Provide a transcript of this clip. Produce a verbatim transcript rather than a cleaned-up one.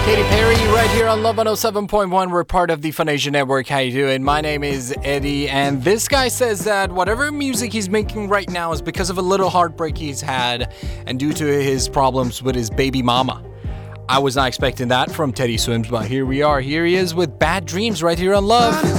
Katy Perry right here on Love one oh seven point one. We're part of the Funation Network. How you doing? My name is Eddie, and this guy says that whatever music he's making right now is because of a little heartbreak he's had and due to his problems with his baby mama. I was not expecting that from Teddy Swims, but here we are. Here he is with Bad Dreams right here on Love.